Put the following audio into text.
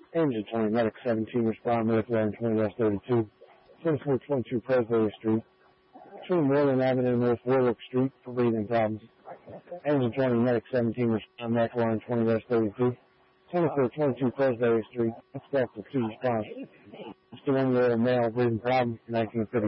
Engine 20, Medic 17, respond, Medic 1120 West 32, 2422 Presbyterian Street, between Moreland Avenue and North Warwick Street for breathing problems. Engine 20, Medic 17, respond, Medic 1120 West 32, 2422 Presbyterian Street, expect a 2 response. It's the 1-year-old male breathing problem, 1950.